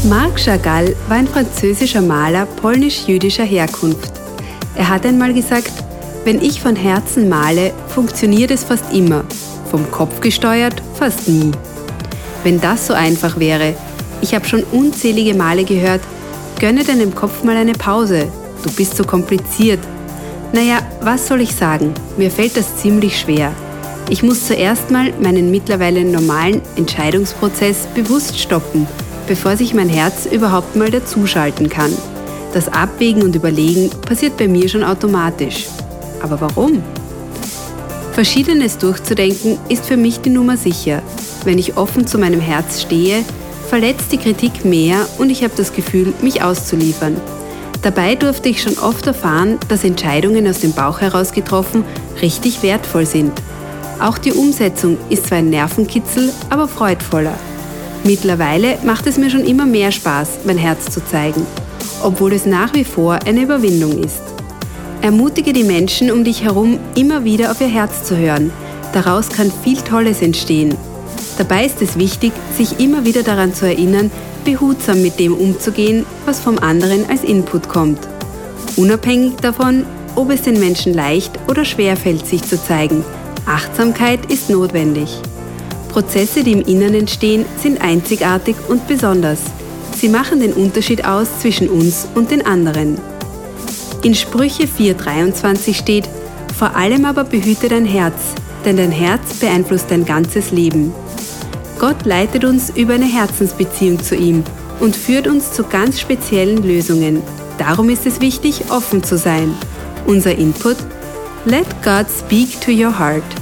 Marc Chagall war ein französischer Maler polnisch-jüdischer Herkunft. Er hat einmal gesagt, wenn ich von Herzen male, funktioniert es fast immer, vom Kopf gesteuert fast nie. Wenn das so einfach wäre, ich habe schon unzählige Male gehört, gönne deinem Kopf mal eine Pause, du bist so kompliziert. Naja, was soll ich sagen, mir fällt das ziemlich schwer. Ich muss zuerst mal meinen mittlerweile normalen Entscheidungsprozess bewusst stoppen, bevor sich mein Herz überhaupt mal dazuschalten kann. Das Abwägen und Überlegen passiert bei mir schon automatisch. Aber warum? Verschiedenes durchzudenken ist für mich die Nummer sicher. Wenn ich offen zu meinem Herz stehe, verletzt die Kritik mehr und ich habe das Gefühl, mich auszuliefern. Dabei durfte ich schon oft erfahren, dass Entscheidungen aus dem Bauch heraus getroffen richtig wertvoll sind. Auch die Umsetzung ist zwar ein Nervenkitzel, aber freudvoller. Mittlerweile macht es mir schon immer mehr Spaß, mein Herz zu zeigen, obwohl es nach wie vor eine Überwindung ist. Ermutige die Menschen um dich herum, immer wieder auf ihr Herz zu hören. Daraus kann viel Tolles entstehen. Dabei ist es wichtig, sich immer wieder daran zu erinnern, behutsam mit dem umzugehen, was vom anderen als Input kommt. Unabhängig davon, ob es den Menschen leicht oder schwer fällt, sich zu zeigen. Achtsamkeit ist notwendig. Prozesse, die im Inneren entstehen, sind einzigartig und besonders. Sie machen den Unterschied aus zwischen uns und den anderen. In Sprüche 4,23 steht: Vor allem aber behüte dein Herz, denn dein Herz beeinflusst dein ganzes Leben. Gott leitet uns über eine Herzensbeziehung zu ihm und führt uns zu ganz speziellen Lösungen. Darum ist es wichtig, offen zu sein. Unser Input: Let God speak to your heart.